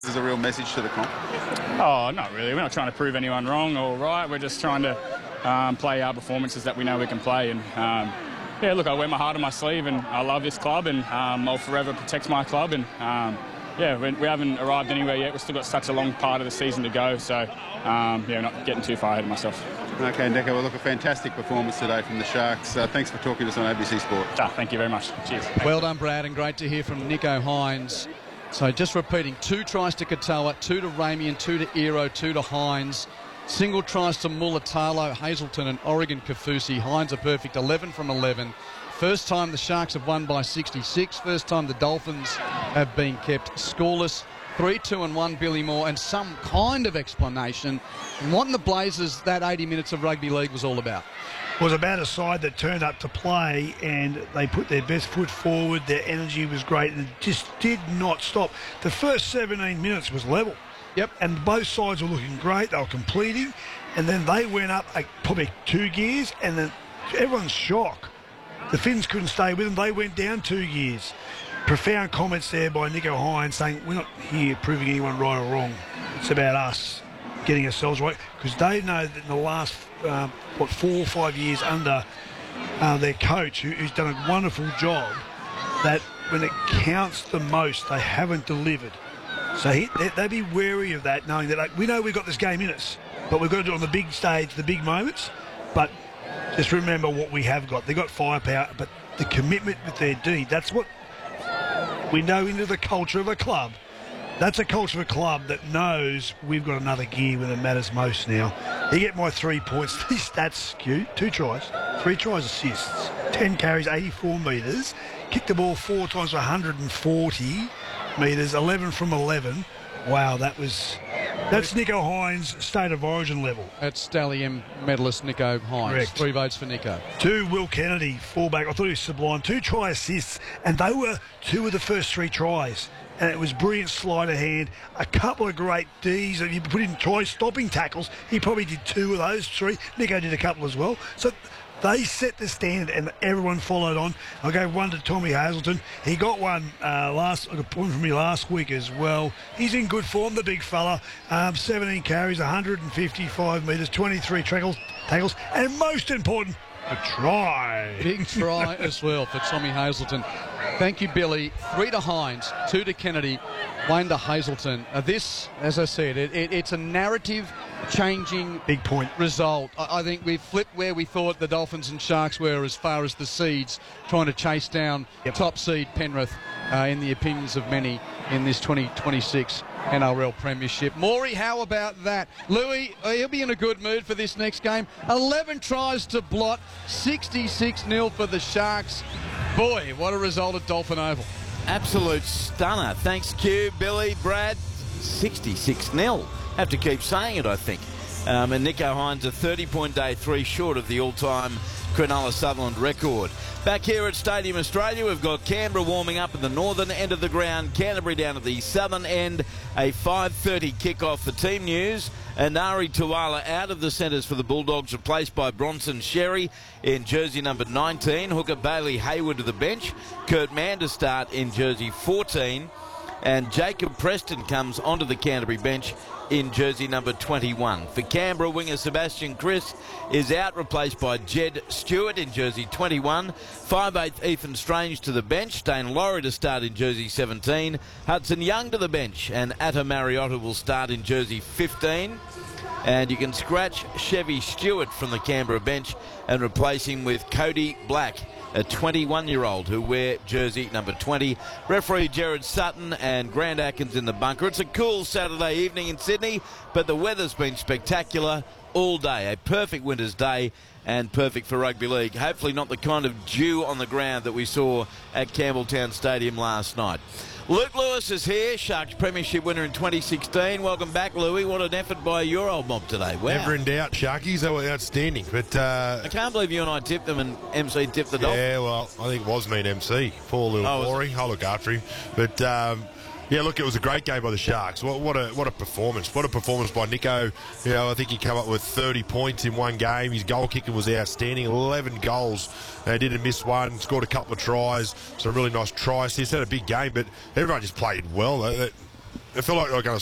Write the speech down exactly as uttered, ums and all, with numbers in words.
Is a real message to the comp? Oh, not really. We're not trying to prove anyone wrong or right. We're just trying to um, play our performances that we know we can play. And um, yeah, look, I wear my heart on my sleeve, and I love this club, and um, I'll forever protect my club. And um, yeah, we, we haven't arrived anywhere yet. We've still got such a long part of the season to go. So um, yeah, not getting too far ahead of myself. Okay, Nico, well, look, a fantastic performance today from the Sharks. Uh, thanks for talking to us on A B C Sport. Ah, thank you very much. Cheers. Well done, Brad, and great to hear from Nicho Hynes. So just repeating, two tries to Katoa, two to Ramien, two to Ero, two to Hynes. Single tries to Mulatalo, Hazelton and Oregon Kafusi. Hynes a perfect eleven from eleven. First time the Sharks have won by sixty-six. First time the Dolphins have been kept scoreless. three two and one, Billy Moore, and some kind of explanation on what in the Blazers that eighty minutes of rugby league was all about. Was about a side that turned up to play and they put their best foot forward. Their energy was great and it just did not stop. The first seventeen minutes was level. Yep. And both sides were looking great. They were completing. And then they went up like, probably two gears and then everyone's shocked. The Finns couldn't stay with them. They went down two gears. Profound comments there by Nicho Hynes saying, we're not here proving anyone right or wrong. It's about us getting ourselves right, because they know that in the last, uh, what, four or five years under uh, their coach, who, who's done a wonderful job, that when it counts the most, they haven't delivered. So he, they, they'd be wary of that, knowing that like, we know we've got this game in us, but we've got to do it on the big stage, the big moments. But just remember what we have got. They've got firepower, but the commitment with their deed, that's what we know into the culture of a club. That's a culture of a club that knows we've got another gear when it matters most now. You get my three points. These stats skewed. Two tries, three tries assists, ten carries, eighty-four metres. Kicked the ball four times for one hundred forty metres, eleven from eleven. Wow, that was... That's Nicho Hynes' state of origin level. That's Dally M medalist Nicho Hynes. Correct. Three votes for Nicho. Two, Will Kennedy, fullback. I thought he was sublime. Two try assists, and they were two of the first three tries. And it was brilliant sleight of hand. A couple of great Ds. If you put in try stopping tackles, he probably did two of those three. Nicho did a couple as well. So they set the standard, and everyone followed on. I gave one to Tommy Hazelton. He got one uh, last, a point from me last week as well. He's in good form, the big fella. Um, seventeen carries, one hundred fifty-five metres, twenty-three tackles, tackles, and most important, a try. Big try as well for Tommy Hazelton. Thank you, Billy. Three to Hynes, two to Kennedy, one to Hazelton. Uh, this, as I said, it, it, it's a narrative-changing big point result. I, I think we've flipped where we thought the Dolphins and Sharks were as far as the seeds, trying to chase down yep. top seed Penrith uh, in the opinions of many in this twenty twenty-six N R L Premiership. Maury, how about that? Louis, uh, he'll be in a good mood for this next game. eleven tries to blot, sixty-six nil for the Sharks. Boy, what a result at Dolphin Oval. Absolute stunner. Thanks, Q, Billy, Brad. sixty-six nil. Have to keep saying it, I think. Um, and Nicho Hynes, a thirty-point day, three short of the all-time Cronulla Sutherland record. Back here at Stadium Australia, we've got Canberra warming up at the northern end of the ground, Canterbury down at the southern end. A five thirty kickoff for Team News. And Ari Tuala out of the centres for the Bulldogs, replaced by Bronson Sherry in jersey number nineteen. Hooker Bailey Hayward to the bench. Kurt Mann to start in jersey fourteen. And Jacob Preston comes onto the Canterbury bench in jersey number twenty-one. For Canberra, winger Sebastian Chris is out, replaced by Jed Stewart in jersey twenty-one. five eight Ethan Strange to the bench. Dane Laurie to start in jersey seventeen. Hudson Young to the bench, and Atta Mariotta will start in jersey fifteen. And you can scratch Chevy Stewart from the Canberra bench and replace him with Cody Black, a twenty-one-year-old who wear jersey number twenty. Referee Gerard Sutton and Grant Atkins in the bunker. It's a cool Saturday evening in Sydney, but the weather's been spectacular all day. A perfect winter's day and perfect for rugby league. Hopefully not the kind of dew on the ground that we saw at Campbelltown Stadium last night. Luke Lewis is here, Sharks Premiership winner in twenty sixteen. Welcome back, Louis. What an effort by your old mob today. Wow. Never in doubt, Sharkies. They were outstanding. But uh, I can't believe you and I tipped them and M C tipped the Dolphins. Yeah, well, I think it was me and M C. Poor little oh, Corey. I'll look after him. But... Um, Yeah, look, it was a great game by the Sharks. What, what a what a performance. What a performance by Nicho. You know, I think he came up with thirty points in one game. His goal kicking was outstanding. eleven goals. They didn't miss one. Scored a couple of tries. Some really nice tries. He's had a big game, but everyone just played well. They, it felt like they were going to